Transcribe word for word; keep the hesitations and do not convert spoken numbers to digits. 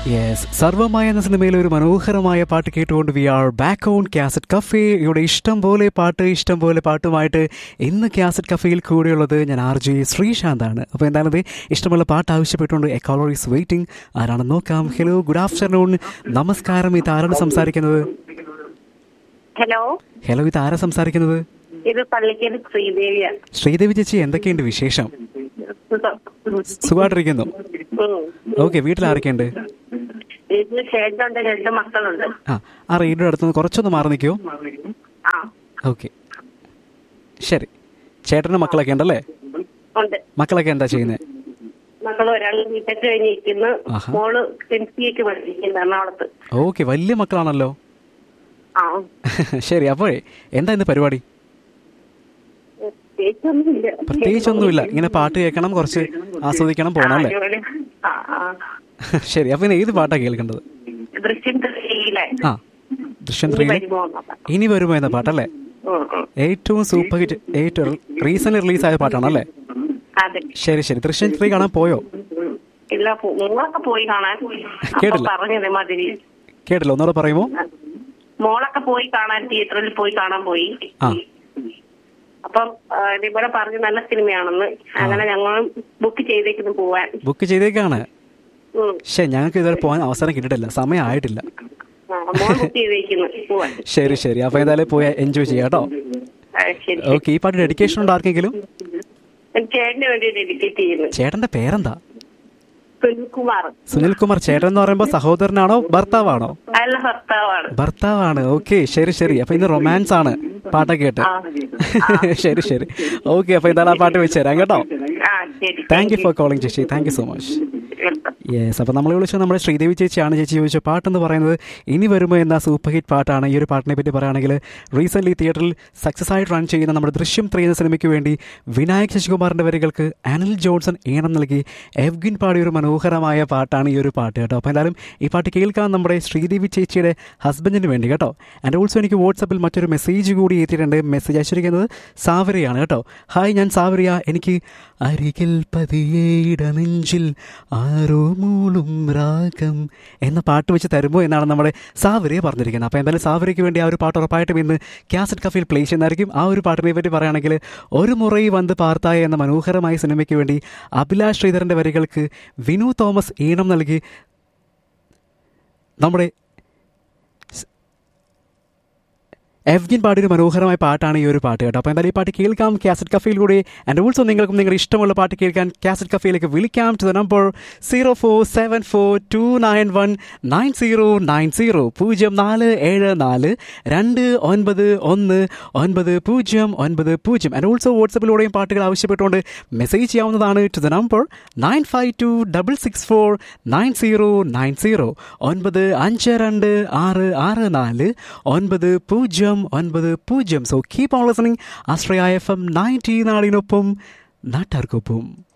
Yes, സർവമായ എന്ന സിനിമയിലെ ഒരു മനോഹരമായ പാട്ട് കേട്ടുകൊണ്ട് V are back on cassette cafe. ഇവിടെ ഇഷ്ടം പോലെ പാട്ട് ഇഷ്ടം പോലെ പാട്ടുമായിട്ട് ഇന്ന് കാസറ്റ് കഫേയിൽ കൂടെയുള്ളത് ഞാൻ ആർ ജെ ശ്രീശാന്താണ്. അപ്പോൾ എന്താണത്, ഇഷ്ടമുള്ള പാട്ട് ആവശ്യപ്പെട്ടുകൊണ്ട് എ കോളർ ഈസ് വെയിറ്റിംഗ്. ആരാണെന്ന് നോക്കാം. ഹലോ, ഗുഡ് ആഫ്റ്റർനൂൺ, നമസ്കാരം. ഇത് ആരാണ് സംസാരിക്കുന്നത്? ഹലോ ഹലോ ഇത് ആരാ സംസാരിക്കുന്നത്? ഇത് പള്ളിക്കൽ ശ്രീദേവിയാണ്. ശ്രീദേവി ചേച്ചി, എന്തൊക്കെയുണ്ട് വിശേഷം? സുഖമായിട്ടിരിക്കുന്നു. ഓക്കെ, വീട്ടിൽ ആരൊക്കെയുണ്ട്? വീട്ടില് ചേട്ടനുണ്ട്, രണ്ട് മക്കളുണ്ട്. ആ ആ റേഡിയോയുടെ അടുത്തുനിന്ന് കുറച്ചൊന്ന് മാറി നിൽക്കുമോ? ആ ഓക്കെ, ശരി. ചേട്ടൻ്റെ മക്കളൊക്കെ ഉണ്ടല്ലേ? ഉണ്ട്. മക്കളൊക്കെ എന്താ ചെയ്യുന്നത്? മക്കൾ ഒരാൾ ബിടെക് കഴിഞ്ഞിരിക്കുന്നു, മോള് എം സി എക്ക് പഠിക്കുന്നു എറണാകുളത്ത്. ഓക്കെ, വലിയ മക്കളാണല്ലോ. ആ ശരി, അപ്പോഴേ എന്താ ഇന്ന് പരിപാടി? പ്രത്യേകിച്ചൊന്നുമില്ല, ഇങ്ങനെ പാട്ട് കേൾക്കണം, കുറച്ച് ആസ്വദിക്കണം, പോകണം അല്ലേ? ശരി, അപ്പൊ ഇന്ന് ഏത് പാട്ടാ കേൾക്കേണ്ടത്? ആ, ദൃശ്യം ത്രീ ഇനി വരുമോ എന്ന പാട്ടല്ലേ? ഏറ്റവും സൂപ്പർ ഹിറ്റ്, ഏറ്റവും റീസെന്റ് റിലീസ് ആയ പാട്ടാണല്ലേ? ശരി ശരി. ദൃശ്യം ത്രീ കാണാൻ പോയോ? കേട്ടില്ല കേട്ടില്ല ഒന്നുകൂടെ പറയുമോ? മോളൊക്കെ പോയി കാണാൻ, തിയേറ്ററിൽ പോയി കാണാൻ പോയി. അപ്പം ഇതുപോലെ പറഞ്ഞു നല്ല സിനിമയാണെന്ന്, അങ്ങനെ ഞങ്ങളും ബുക്ക് ചെയ്തേക്കുന്നു പോവാൻ. ബുക്ക് ചെയ്തേക്കാണ്. പക്ഷേ ഞങ്ങൾക്ക് ഇതുവരെ പോകാൻ അവസരം കിട്ടിയിട്ടില്ല, സമയം ആയിട്ടില്ല. ശരി ശരി, അപ്പൊ എന്തായാലും പോയി എൻജോയ് ചെയ്യാം കേട്ടോ. ഓക്കെ, ഈ പാട്ട് ഡെഡിക്കേഷൻ ഉണ്ടോ ആർക്കെങ്കിലും? ചേട്ടന് വേണ്ടി ഡെഡിക്കേറ്റ് ചെയ്യുന്നു. ചേട്ടന്റെ പേരെന്താ? സുനിൽകുമാർ. സുനിൽകുമാർ. ചേട്ടൻ എന്ന് പറയുമ്പോ സഹോദരനാണോ ഭർത്താവാണോ? അല്ല, ഭർത്താവാണ്. ഭർത്താവാണ്. ഓക്കെ, ശരി ശരി. അപ്പൊ ഇന്ന് റൊമാൻസ് ആണ് പാട്ടൊക്കെ കേട്ട്. ശരി ശരി, ഓക്കെ. അപ്പൊ എന്തായാലും ആ പാട്ട് വെച്ച് തരാം കേട്ടോ. താങ്ക് യു ഫോർ കോളിംഗ് ചേച്ചി, thank you so much. Yes, അപ്പോൾ നമ്മൾ വിളിച്ചത് നമ്മുടെ ശ്രീദേവി ചേച്ചിയാണ്. ചേച്ചി ചോദിച്ച പാട്ടെന്ന് പറയുന്നത് ഇനി വരുമോ എന്ന സൂപ്പർ ഹിറ്റ് പാട്ടാണ്. ഈ ഒരു പാട്ടിനെ പറ്റി പറയുകയാണെങ്കിൽ റീസെൻ്റ്ലി തിയേറ്ററിൽ സക്സസ് ആയിട്ട് റൺ ചെയ്യുന്ന നമ്മുടെ ദൃശ്യം ത്രീ എന്ന സിനിമയ്ക്ക് വേണ്ടി വിനായക് ശശികുമാറിൻ്റെ വരികൾക്ക് അനിൽ ജോൺസൺ ഈണം നൽകി എവ്ഗിൻ പാടിയ ഒരു മനോഹരമായ പാട്ടാണ് ഈ ഒരു പാട്ട് കേട്ടോ. അപ്പോൾ എന്തായാലും ഈ പാട്ട് കേൾക്കാൻ നമ്മുടെ ശ്രീദേവി ചേച്ചിയുടെ ഹസ്ബൻഡിന് വേണ്ടി കേട്ടോ. ആൻഡ് ഓൾസോ എനിക്ക് വാട്സപ്പിൽ മറ്റൊരു മെസ്സേജ് കൂടി എത്തിയിട്ടുണ്ട്. മെസ്സേജ് അയച്ചിരിക്കുന്നത് സാവരിയാണ് കേട്ടോ. ഹായ്, ഞാൻ സാവരിയ. എനിക്ക് അരികിൽ പതിയേട നെഞ്ചിൽ ആരോ മൂളും രാഗം എന്ന പാട്ട് വെച്ച് തരുമോ എന്നാണ് നമ്മുടെ സാവരിയെ പറഞ്ഞിരിക്കുന്നത്. അപ്പോൾ എന്തായാലും സാവരിക്ക് വേണ്ടി ആ ഒരു പാട്ട് ഉറപ്പായിട്ടും ഇന്ന് കാസറ്റ് കഫേയിൽ പ്ലേ ചെയ്യുന്നതായിരിക്കും. ആ ഒരു പാട്ടിനെ പറ്റി പറയുകയാണെങ്കിൽ ഒരു മുറൈ വന്ന് പാർത്തായ എന്ന മനോഹരമായ സിനിമയ്ക്ക് വേണ്ടി അഭിലാഷ് ശ്രീധരൻ്റെ വരികൾക്ക് വിനു തോമസ് ഈണം നൽകി നമ്മുടെ എവ്ഗിൻ പാടിയൊരു മനോഹരമായ പാട്ടാണ് ഈ ഒരു പാട്ട് കേട്ടോ. അപ്പോൾ എന്തായാലും ഈ പാട്ട് കേൾക്കാം കാസറ്റ് കഫേയിലൂടെ. ആൻഡ് ഓൾസോ നിങ്ങൾക്കും നിങ്ങളുടെ ഇഷ്ടമുള്ള പാട്ട് കേൾക്കാൻ കാസറ്റ് കഫേയിലേക്ക് വിളിക്കാം to the number zero four seven four to nine one nine zero nine zero പൂജ്യം നാല് ഏഴ് നാല് രണ്ട് ഒൻപത് ഒന്ന് ഒൻപത് പൂജ്യം ഒൻപത് പൂജ്യം. ആൻഡ് ഓൾസോ വാട്സപ്പിലൂടെയും പാട്ടുകൾ ആവശ്യപ്പെട്ടുകൊണ്ട് മെസ്സേജ് ചെയ്യാവുന്നതാണ് to the number nine five to double six four nine zero nine zero ഒൻപത് അഞ്ച് രണ്ട് ആറ് ആറ് നാല് ഒൻപത് പൂജ്യം ഒൻപത് പൂജ്യം. So keep on listening. Ashraya F M ninety നാടിനൊപ്പം നാട്ടാർക്കൊപ്പം.